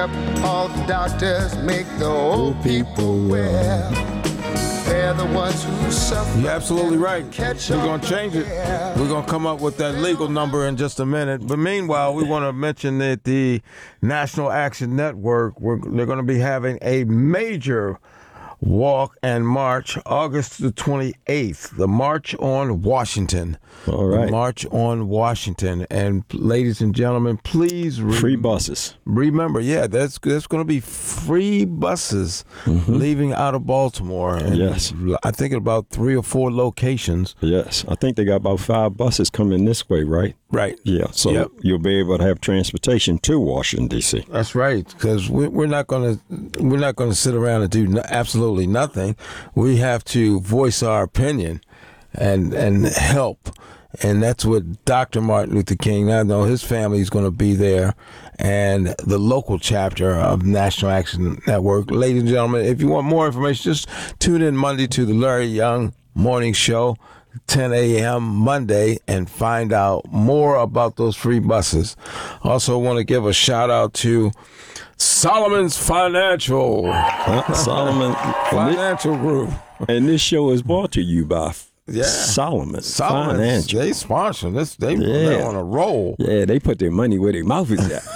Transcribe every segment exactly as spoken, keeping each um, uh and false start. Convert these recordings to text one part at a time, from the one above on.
up all the doctors, make the old people well. They're the ones who suffer. You're absolutely right. We're going to change it. We're going to come up with that legal number in just a minute. But meanwhile, we want to mention that the National Action Network, we're, they're going to be having a major walk and march August the twenty-eighth, the March on Washington. All right. The March on Washington. And ladies and gentlemen, please re- free buses. Remember, yeah, that's that's going to be free buses mm-hmm. leaving out of Baltimore. And yes. I think about three or four locations. Yes. I think they got about five buses coming this way, right? Right. Yeah. So yep. you'll be able to have transportation to Washington, D C. That's right, because we, we're not going to we're not going to sit around and do no, absolutely nothing. We have to voice our opinion and and help. And that's what Doctor Martin Luther King, I know his family is going to be there, and the local chapter of National Action Network. Ladies and gentlemen, if you want more information, just tune in Monday to the Larry Young Morning Show, ten a.m. Monday, and find out more about those free buses. Also want to give a shout out to Solomon's Financial. Uh, Solomon Financial Group. And this show is brought to you by Yeah, Solomon. Solomon. Financial. They sponsor this. They, Yeah. they're on a roll. Yeah, they put their money where their mouth is at.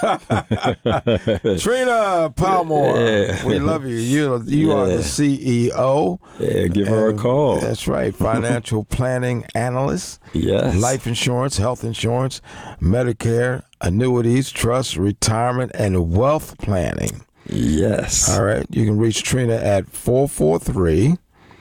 Trina Palmore, Yeah. we love you. You you are Yeah. the C E O. Yeah, give her a And call. That's right. Financial planning analyst. Yes. Life insurance, health insurance, Medicare, annuities, trust, retirement, and wealth planning. Yes. All right. You can reach Trina at four four three,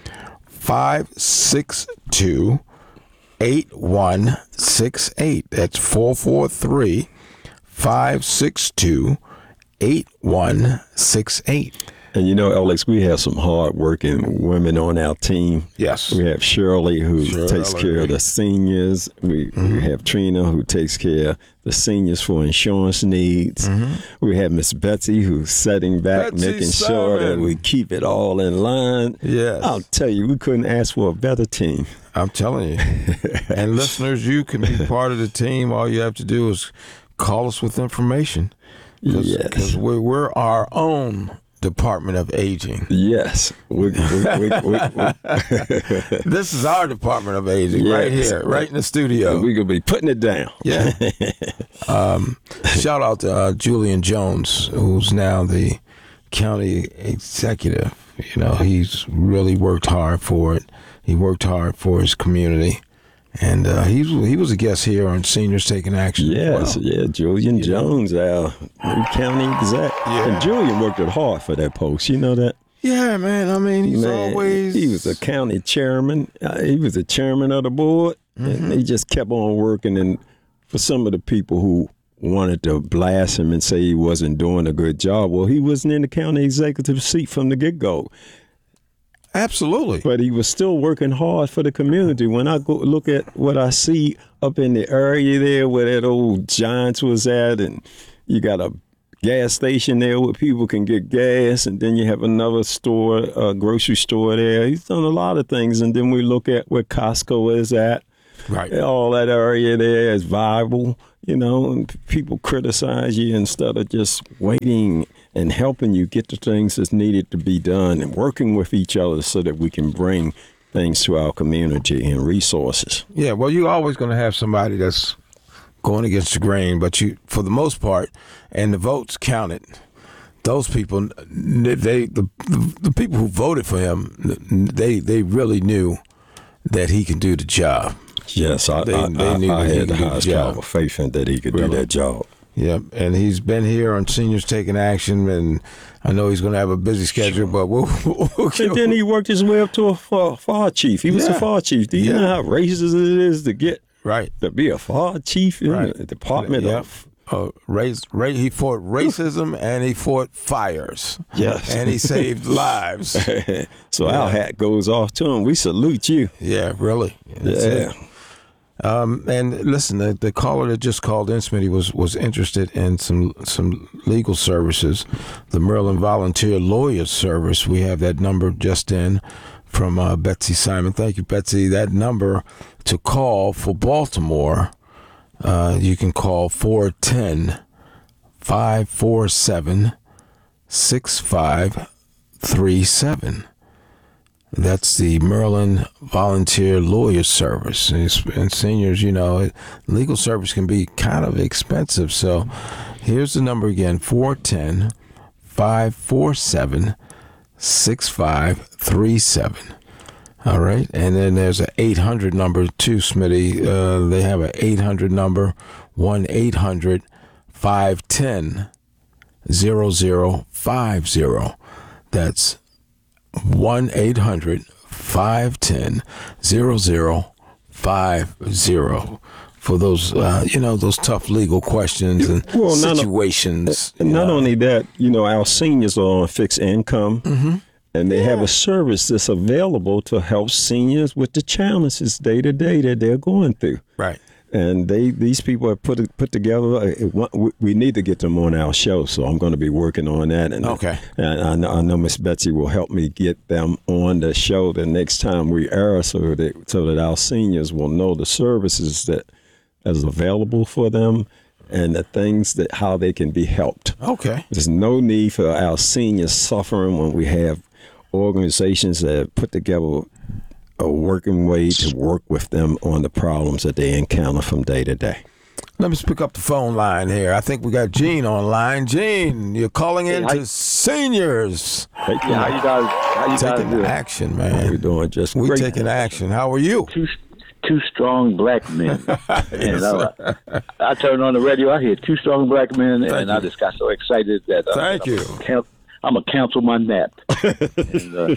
five six two, eight one six eight. That's four four three, five six two, eight one six eight. And you know, Alex, we have some hard-working women on our team. Yes. We have Shirley, who Shirley. takes care of the seniors. We, mm-hmm. we have Trina, who takes care of the seniors for insurance needs. Mm-hmm. We have Miss Betsy, who's sitting back, Betsy making sure Simon. that we keep it all in line. Yes. I'll tell you, we couldn't ask for a better team. I'm telling you. And listeners, you can be part of the team. All you have to do is call us with information. Cause, yes. Because we're, we're our own Department of Aging. Yes. We, we, we, we, we. This is our Department of Aging, Yes. right here, right in the studio. We're going to be putting it down. Yeah. um, shout out to uh, Julian Jones, who's now the county executive. You know, he's really worked hard for it. He worked hard for his community. And uh, he, he was a guest here on Seniors Taking Action. Yes, well. yeah, Julian you Jones, know. our new county exec. Yeah. And Julian worked it hard for that post. You know that? Yeah, man. I mean, he's man, always... He was a county chairman. Uh, he was the chairman of the board. Mm-hmm. And he just kept on working. And for some of the people who wanted to blast him and say he wasn't doing a good job, well, he wasn't in the county executive seat from the get-go. Absolutely. But he was still working hard for the community. When I go look at what I see up in the area there where that old Giants was at, and you got a gas station there where people can get gas, and then you have another store, a grocery store there. He's done a lot of things. And then we look at where Costco is at. Right. All that area there is viable, you know, and people criticize you instead of just waiting and helping you get the things that's needed to be done and working with each other so that we can bring things to our community and resources. Yeah, well, you're always going to have somebody that's going against the grain, but you, for the most part, and the votes counted, those people, they the, the, the people who voted for him, they they really knew that he can do the job. Yes, I, they, I, they I, knew I that he had the could do highest the job. level of faith in that he could Really? do that job. Yep, and he's been here on Seniors Taking Action, and I know he's going to have a busy schedule, but we'll, we'll, we'll And then he worked his way up to a fire, fire chief. He was Yeah. a fire chief. Do you Yeah. know how racist it is to get right to be a fire chief in Right. the Department Yep. of... Uh, race, ra- he fought racism and he fought fires. Yes. And he saved lives. So Yeah. our hat goes off to him. We salute you. Yeah, really. That's Yeah. it. Um, and listen, the, the caller that just called in, Smitty, was was interested in some some legal services. The Maryland Volunteer Lawyers Service. We have that number just in from uh, Betsy Simon. Thank you, Betsy. That number to call for Baltimore, uh, you can call four one zero, five four seven, six five three seven. That's the Maryland Volunteer Lawyer Service. And seniors, you know, legal service can be kind of expensive. So here's the number again, four one zero, five four seven, six five three seven. All right. And then there's an eight hundred number too, Smitty. Uh, they have an eight hundred number, one eight hundred, five one zero, zero zero five zero. That's one eight hundred, five one zero, zero zero five zero for those, uh, you know, those tough legal questions and well, situations. Not, not only that, you know, our seniors are on fixed income, mm-hmm. and they yeah. have a service that's available to help seniors with the challenges day to day that they're going through. Right. And they these people are put put together. We need to get them on our show, so I'm going to be working on that. And okay. And I know, I know Miss Betsy will help me get them on the show the next time we air, so that so that our seniors will know the services that is available for them and the things that how they can be helped. Okay. There's no need for our seniors suffering when we have organizations that put together a working way to work with them on the problems that they encounter from day to day. Let me just pick up the phone line here. I think we got Gene online. Gene, you're calling in hey, to seniors. Hey, yeah, how you guys? How you taking guys doing? Action, man. We're doing just We're great. taking action. How are you? Two, two strong black men. And I, I turned on the radio. I hear two strong black men, Thank and you. I just got so excited that. Uh, Thank that you. Count, I'm gonna cancel my nap. and, uh,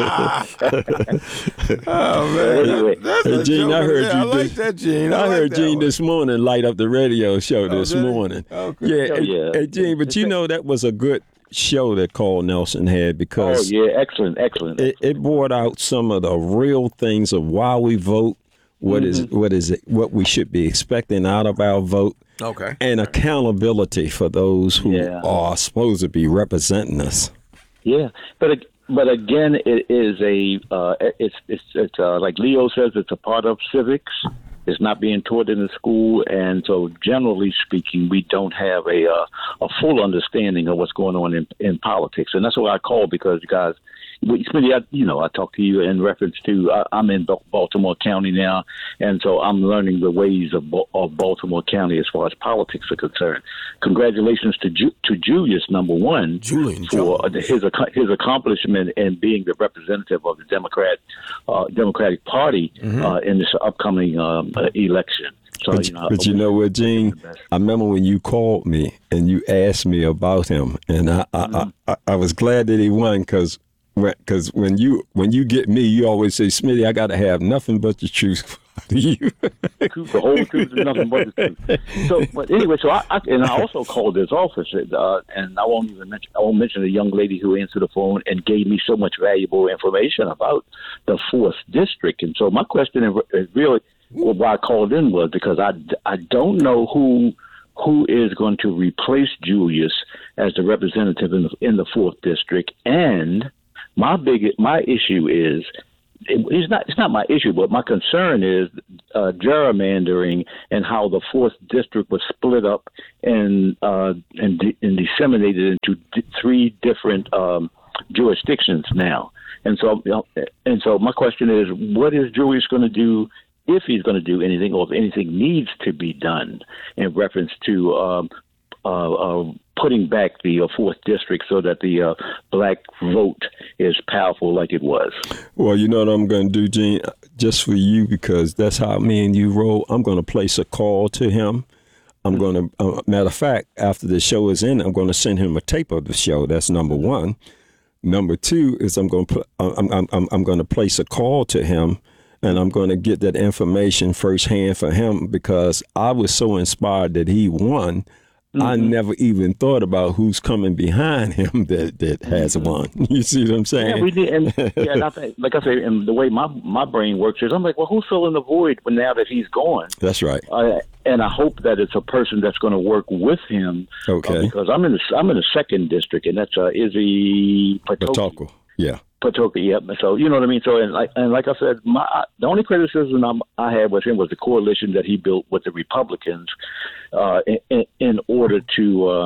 oh man, anyway. That's hey, Gene, I heard yeah, you. I like that, Gene. I, I like heard that Gene one. this morning light up the radio show oh, this morning. Okay. Yeah, oh, hey, yeah. hey, Gene, but you know that was a good show that Carl Nelson had because oh yeah, excellent, excellent. It, it brought out some of the real things of why we vote, what mm-hmm. is what is it, what we should be expecting out of our vote. Okay. And accountability for those who yeah. are supposed to be representing us. Yeah, but but again, it is a uh, it's it's it's uh, like Leo says, it's a part of civics. It's not being taught in the school, and so generally speaking, we don't have a uh, a full understanding of what's going on in, in politics, and that's why I call because you guys. Smitty, I, you know, I talked to you in reference to I, I'm in Baltimore County now, and so I'm learning the ways of, of Baltimore County as far as politics are concerned. Congratulations to Ju- to Julius, number one, Julian for Jones. his his accomplishment in being the representative of the Democrat uh, Democratic Party mm-hmm. uh, in this upcoming um, uh, election. So, but you know, but you know what, Gene? I remember when you called me and you asked me about him, and I I, mm-hmm. I, I, I was glad that he won because. Because when you when you get me, you always say, Smitty, I got to have nothing but the truth for you. The whole truth is nothing but the truth. So, but anyway, so I, I and I also called this office, uh, and I won't even mention I won't mention the young lady who answered the phone and gave me so much valuable information about the fourth district. And so my question is really, well, why I called in was because I, I don't know who. who is going to replace Julius as the representative in the, in the fourth district. And my big, my issue is, it, it's not, it's not my issue, but my concern is uh, gerrymandering and how the fourth district was split up and, uh, and, de- and disseminated into d- three different um, jurisdictions now. And so, you know, and so my question is, what is Julius going to do if he's going to do anything, or if anything needs to be done in reference to um, uh, uh, putting back the uh, fourth district so that the uh, black vote is powerful like it was? Well, you know what I'm going to do, Gene, just for you, because that's how me and you roll. I'm going to place a call to him. I'm going to, uh, matter of fact, after the show is in, I'm going to send him a tape of the show. That's number one. Number two is I'm going to, I'm, I'm, I'm, I'm going to place a call to him. And I'm going to get that information firsthand for him because I was so inspired that he won. Mm-hmm. I never even thought about who's coming behind him that, that has mm-hmm. won. You see what I'm saying? Yeah, we did. And, yeah, and I think, like I say, and the way my, my brain works is I'm like, well, who's filling the void now that he's gone? That's right. Uh, and I hope that it's a person that's going to work with him. Okay. Uh, because I'm in the I'm in the second district, and that's uh, Izzy Patoki. Patoko. Yeah. Patoka, yep. So you know what I mean. So and like and like I said, my the only criticism I'm, I had with him was the coalition that he built with the Republicans, uh, in, in order to um,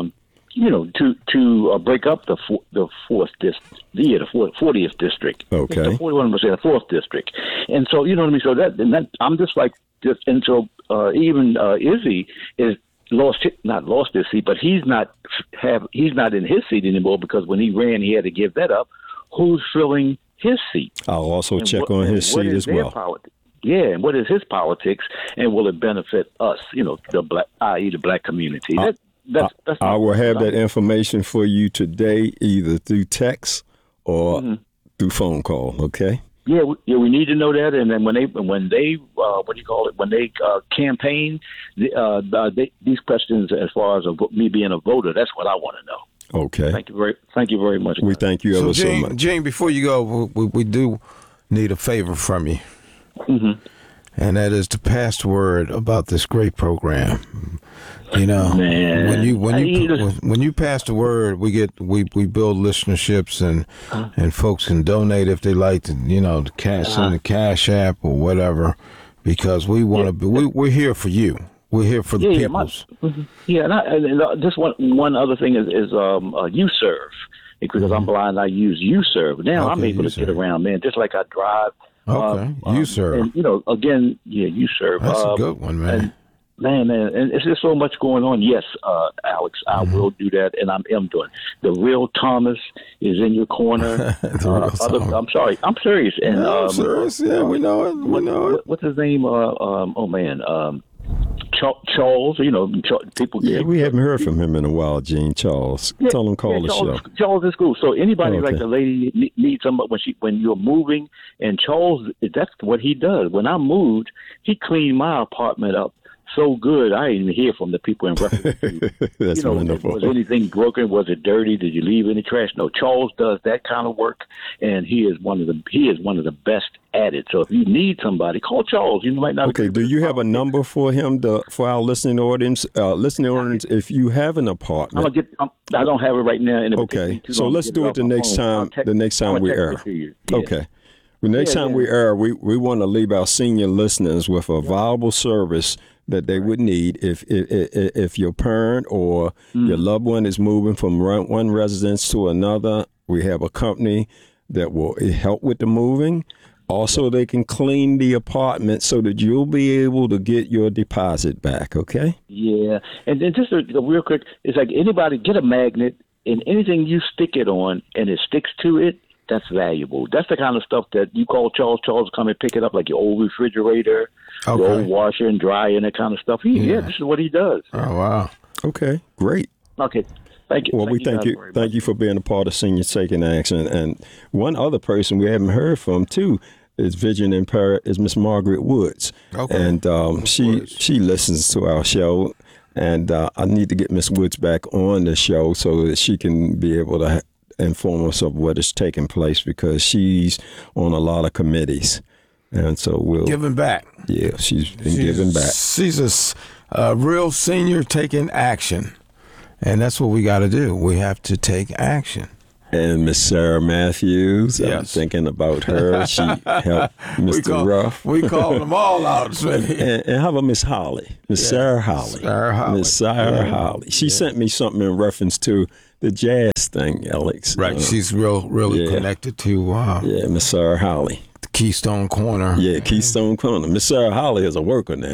you know, to to uh, break up the four, the fourth district, yeah, the fourth, fortieth district. Okay. The forty-one percent, the fourth district, and so you know what I mean. So that and that I'm just like just, and so uh, even uh, Izzy is lost, not lost his seat, but he's not have he's not in his seat anymore because when he ran, he had to give that up. Who's filling his seat? I'll also And check what- on his and what seat is as their well. politi- Yeah, and what is his politics, and will it benefit us? You know, the black, that is, the black community. That, that's, that's I my- will have that information for you today, either through text or Mm-hmm. through phone call. Okay. Yeah, we, yeah, we need to know that. And then when they, when they, uh, what do you call it? When they uh, campaign, the, uh, uh, they, these questions, as far as a, vo- me being a voter, that's what I want to know. Okay. Thank you very, thank you very much. We thank you So, ever so Gene, much. Gene, before you go, we, we do need a favor from you. Mm-hmm. And that is to pass the word about this great program. You know, Man. when you when I you need to- when, when you pass the word, we get we, we build listenerships and and folks can donate if they like to, you know, to cash in the Cash App or whatever, because we want to be we we're here for you. We're here for the Yeah, yeah, my- peoples. mhm. yeah, and, I, and uh, just one one other thing is is um, uh, YouServe, because I'm blind. I use YouServe. Now I'm Okay, able to YouServe. get around, man. Just like I drive. Okay, um, YouServe. And you know, again, yeah, YouServe. That's a um, good one, man. And, man, man, and it's just so much going on. Yes, uh, Alex, I Mm-hmm. will do that, and I'm, am doing. The real Thomas is in your corner. The real Uh, other- Thomas. I'm sorry, I'm serious. And Yeah, I'm um, serious. Yeah, we know it. We what, know it. what- what's his name? Uh, um, oh man, um, Cha- Charles. You know, Cha- people. Yeah, we haven't heard from him in a while, Gene Charles. Yeah, Tell him call yeah, the Charles, show. Charles is cool. So anybody Okay. like the lady ne- needs somebody when she when you're moving, and Charles, that's what he does. When I moved, he cleaned my apartment up so good. I didn't even hear from the people in reference to, That's you know, wonderful. was anything broken? Was it dirty? Did you leave any trash? No, Charles does that kind of work, and he is one of the he is one of the best at it. So if you need somebody, call Charles. You might not. Okay, do you have a number for him to, for our listening audience? Uh, listening audience, if you have an I'm apartment, gonna get. I'm, I don't have it right now. And it would take okay. me too So long to let's get do it off the my next phone. I'll time. text- The next I'll time we text air. it to you. Yeah. Okay. The next Yeah, time yeah. we air, we, we want to leave our senior listeners with a viable service that they would need if if, if, if your parent or Mm. your loved one is moving from one one residence to another. We have a company that will help with the moving. Also, they can clean the apartment so that you'll be able to get your deposit back, okay? Yeah, and then just a, a real quick, it's like anybody get a magnet, and anything you stick it on and it sticks to it, that's valuable. That's the kind of stuff that you call Charles. Charles come and pick it up, like your old refrigerator, Okay. your old washer and dryer, and that kind of stuff. He, yeah. Yeah. this is what he does. Oh wow. Okay, great. Okay, thank you. Well, we thank guys you, very thank much. you for being a part of Senior Taking Action. And one other person we haven't heard from too is Vision Impaired is Miss Margaret Woods, Okay. and um, she Woods. she listens to our show, and uh, I need to get Miss Woods back on the show so that she can be able to ha- inform us of what is taking place, because she's on a lot of committees, and so we'll Giving back. yeah, she's been She's- giving back. She's a s- a real senior taking action. And that's what we got to do. We have to take action. And Miss Sarah Matthews, I'm Yes. thinking about her. She helped We Mister call, Ruff. we call them all out, Smitty. And, and how about Miss Holly? Miss Sarah Holly. Sarah Holly. Miss Sarah Holly. She sent me something in reference to the jazz thing, Alex. Right. Uh, She's real, really yeah. connected to uh, yeah, Miss Sarah Holly. the Keystone Corner. Yeah, Keystone Corner. Miss Sarah Holly is a worker now.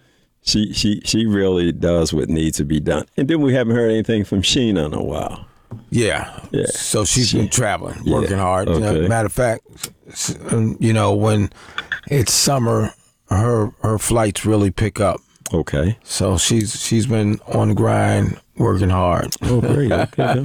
She she she really does what needs to be done. And then we haven't heard anything from Sheena in a while. Yeah. Yeah. So she's She- been traveling, Yeah. working hard. Uh, Okay. matter of fact, s- um, you know, when it's summer, her her flights really pick up. Okay. So she's she's been on the grind, working hard. Oh, great. Okay.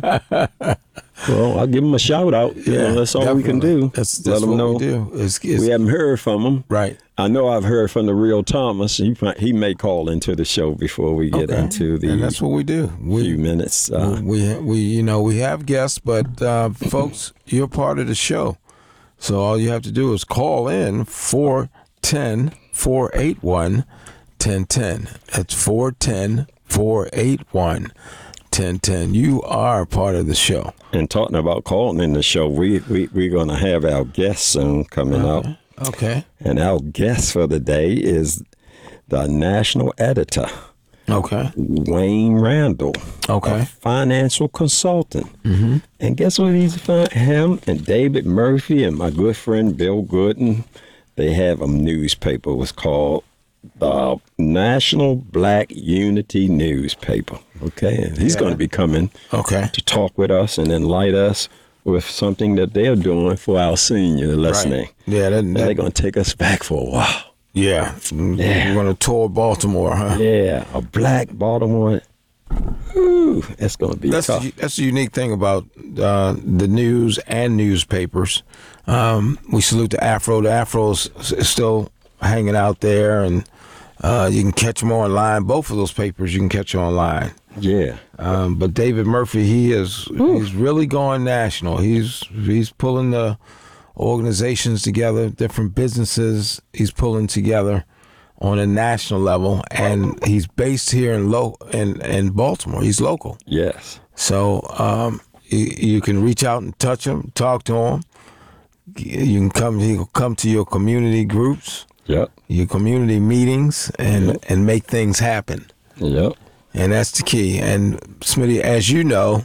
Well, I'll give them a shout out. You know, that's all we can definitely. do. That's, Let that's them what know we do. It's, it's, we haven't heard from them. right. I know I've heard from the real Thomas. He might- he may call into the show before we get Okay. into the and that's what we do. We, few minutes. Uh, we we you know we have guests, but uh, folks, you're part of the show. So all you have to do is call in four one zero, four eight one, one zero one zero. That's four one zero, four eight one, one zero one zero. You are part of the show. and talking about calling in the show, we, we, we're going to have our guest soon coming up. Okay. And our guest for the day is the national editor Okay. Wayne Randall. Okay. A financial consultant. Mm-hmm. And guess what he's found? Him and David Murphy and my good friend Bill Gooden, they have a newspaper. It was called the National Black Unity Newspaper. Okay. And he's Yeah. going to be coming Okay. to talk with us and enlighten us with something that they're doing for our senior listening. Right. Yeah, that, And that, they're going to take us back for a while. yeah. Yeah. We're going to tour Baltimore, huh? Yeah, a black Baltimore. Ooh, that's going to be That's tough. the, that's the unique thing about uh, the news and newspapers. Um, we salute the Afro. The Afro's s- still hanging out there, and uh, you can catch them online. Both of those papers you can catch online. Yeah. Um, but David Murphy, he is he's really going national. He's he's pulling the organizations together, different businesses. He's pulling together on a national level, and he's based here in lo- in, in Baltimore. He's local. Yes. So um, you, you can reach out and touch him, talk to him. You can come. He'll come to your community groups, Yep. your community meetings, and and make things happen. Yep. And that's the key. And Smitty, as you know,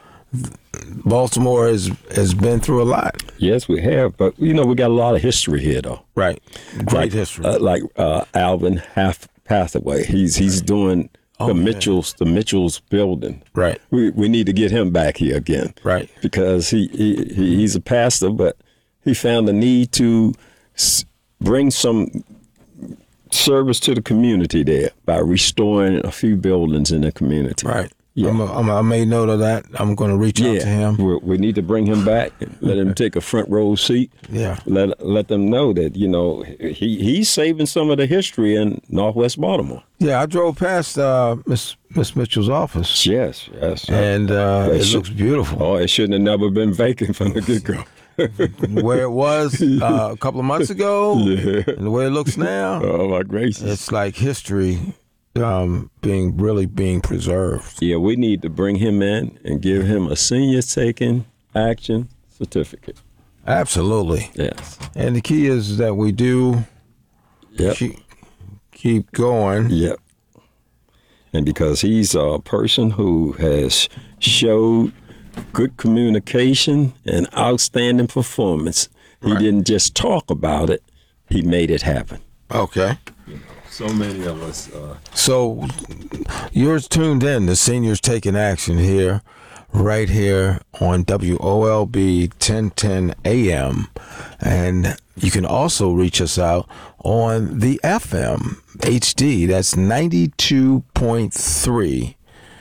Baltimore has has been through a lot. Yes, we have. But, you know, we got a lot of history here, though. Right. Great like, history. Uh, like uh, Alvin Half Hathaway. He's he's doing Oh, the man. Mitchells, the Mitchells building. Right. We we need to get him back here again. Right. Because he, he, he he's a pastor, but he found the need to s- bring some service to the community there by restoring a few buildings in the community. Right. Yeah. I'm a, I'm a, I made note of that. I'm going to reach out to him. We, we need to bring him back. And let him take a front row seat. Yeah. Let let them know that, you know, he he's saving some of the history in Northwest Baltimore. Yeah, I drove past uh, Miss Miss Mitchell's office, Yes, yes. and uh, It it should- looks beautiful. Oh, it shouldn't have never been vacant from the get go. Where it was uh, a couple of months ago, Yeah. and the way it looks now, Oh my gracious. it's like history um, being really being preserved. Yeah, we need to bring him in and give him a senior taking action certificate. Absolutely. Yes. And the key is that we do Yep. keep, keep going. Yep. And because he's a person who has showed good communication and outstanding performance, he Right. didn't just talk about it, he made it happen. Okay. So many of us. Uh, So you're tuned in to Seniors Taking Action here, right here on W O L B ten ten A M. And you can also reach us out on the F M H D. That's ninety-two point three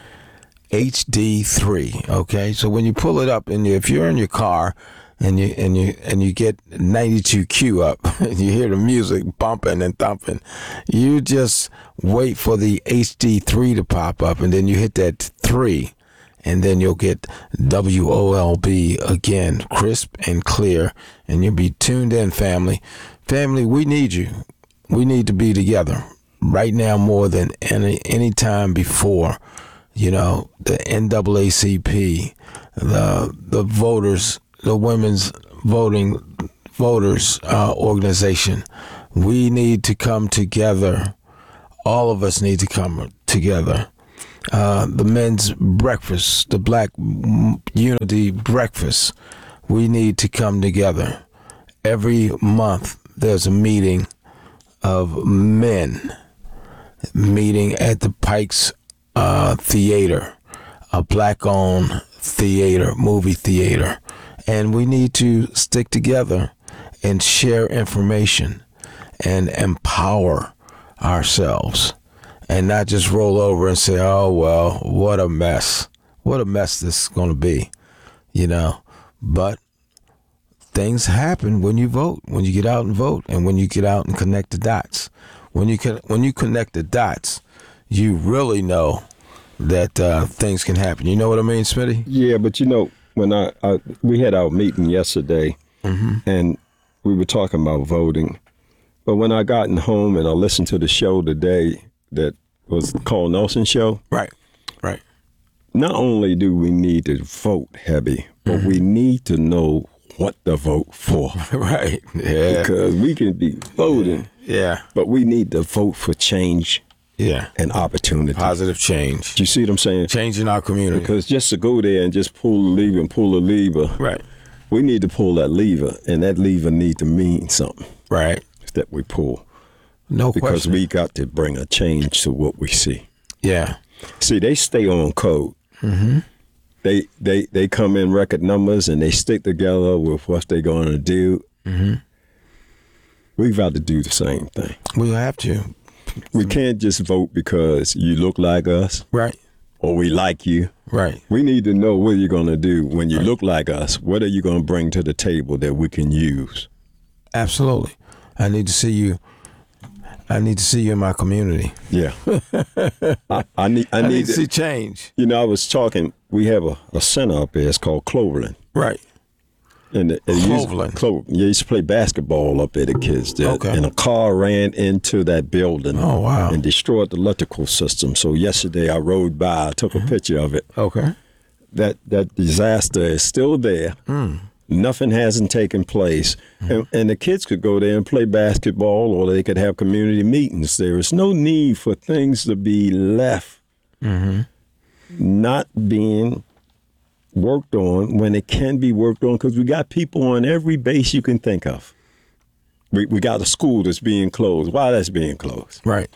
H D three. Okay. So when you pull it up, and you, if you're in your car, and you and you and you get ninety-two Q up, and you hear the music bumping and thumping, you just wait for the H D three to pop up, and then you hit that three, and then you'll get W O L B again, crisp and clear, and you'll be tuned in, family. Family, we need you. We need to be together right now more than any any time before. You know, the N double A C P, the the voters. The Women's Voting Voters uh, Organization. We need to come together. All of us need to come together. Uh, the Men's Breakfast, the Black Unity Breakfast. We need to come together. Every month there's a meeting of men meeting at the Pikes uh, Theater, a black-owned theater, movie theater. And we need to stick together and share information and empower ourselves and not just roll over and say, oh, well, what a mess. What a mess this is going to be, you know. But things happen when you vote, when you get out and vote, and when you get out and connect the dots. When you can, when you connect the dots, you really know that uh, things can happen. You know what I mean, Smitty? yeah, but you know, when I, I we had our meeting yesterday, Mm-hmm. and we were talking about voting. But when I gotten home and I listened to the show today that was the Carl Nelson show, Right, right. not only do we need to vote heavy, but Mm-hmm. we need to know what to vote for. Right. Yeah. Because we can be voting, Yeah. but we need to vote for change Yeah. and opportunity. Positive change. Do you see what I'm saying? Changing our community. Because just to go there and just pull the lever and pull the lever, Right. we need to pull that lever, and that lever need to mean something Right. that we pull. No Because question. we got to bring a change to what we see. Yeah. See, they stay on code. Mm-hmm. They they they come in record numbers and they stick together with what they're going to do. Mm-hmm. We've got to do the same thing. We have to. We can't just vote because you look like us Right. or we like you. Right. We need to know what you're going to do when you look like us. What are you going to bring to the table that we can use? Absolutely. I need to see you. I need to see you in my community. Yeah. I, I need I I, need, need to to, see change. you know, I was talking, we have a, a center up there. It's called Cloverland. Right. And it, it used, Cloverland. Clover, yeah, used to play basketball up there, the kids did. Okay. And a car ran into that building. Oh, wow. And destroyed the electrical system. So yesterday I rode by, I took a picture of it. Okay. That that disaster is still there. Mm. Nothing hasn't taken place. Mm-hmm. And, and the kids could go there and play basketball, or they could have community meetings. There is no need for things to be left Mm-hmm. not being worked on when it can be worked on, because we got people on every base you can think of. We we got a school that's being closed. Why that's being closed? Right.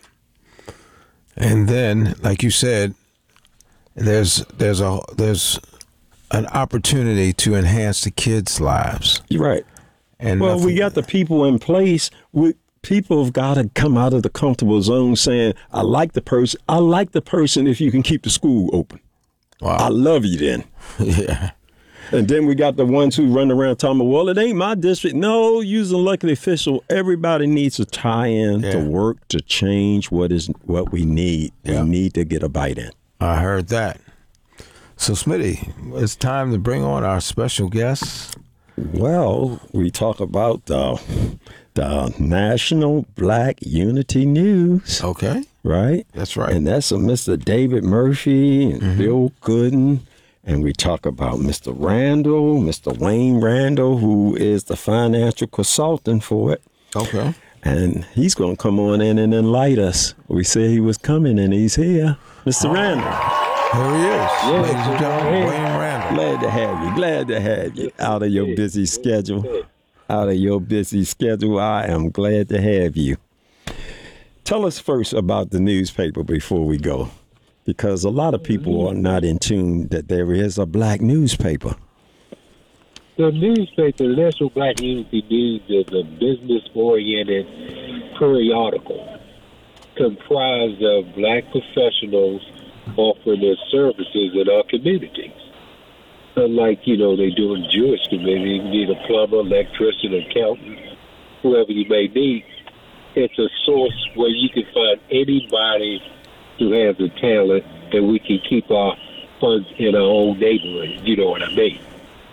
And then, like you said, there's there's a there's an opportunity to enhance the kids' lives. You're right. And Well, we nothing- got the people in place. We people have got to come out of the comfortable zone saying, I like the person. I like the person if you can keep the school open. I Wow. love you then. Yeah. And then we got the ones who run around talking about, well, it ain't my district. No, use an elected official. Everybody needs to tie in Yeah. to work to change what is what we need. Yeah. We need to get a bite in. I heard that. So, Smitty, it's time to bring on our special guest. Well, we talk about the, the National Black Unity News, Okay. right? That's right. And that's a Mister David Murphy and Bill Gooden. And we talk about Mister Randall, Mister Wayne Randall, who is the financial consultant for it. Okay. And he's going to come on in and enlighten us. We said he was coming, and he's here. Mister Randall, Here he is. Ladies and gentlemen, Hey. Wayne Randall. glad to have you. Glad to have you out of your busy schedule. Out of your busy schedule, I am glad to have you. Tell us first about the newspaper before we go, because a lot of people are not in tune that there is a black newspaper. The newspaper, the National Black Unity News, is a business-oriented periodical comprised of black professionals offering their services in our communities. Unlike, you know, they do in Jewish community, you need a plumber, electrician, accountant, whoever you may need. It's a source where you can find anybody who has a talent, and we can keep our funds in our own neighborhood. You know what I mean?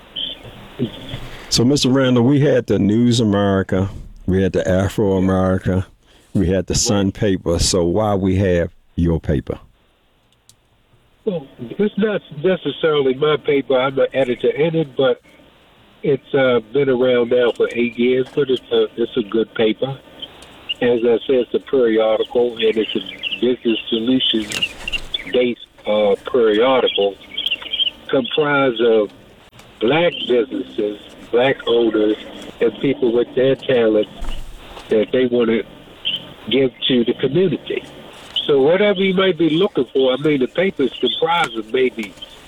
So, Mister Randall, we had the News America, we had the Afro America, we had the Sun paper. So why we have your paper? Well, it's not necessarily my paper. I'm an editor in it, but it's uh, been around now for eight years. But it's a it's a good paper. As I said, it's a periodical, and it's a business solutions-based uh, periodical comprised of black businesses, black owners, and people with their talents that they want to give to the community. So whatever you might be looking for, I mean, the paper is comprised of maybe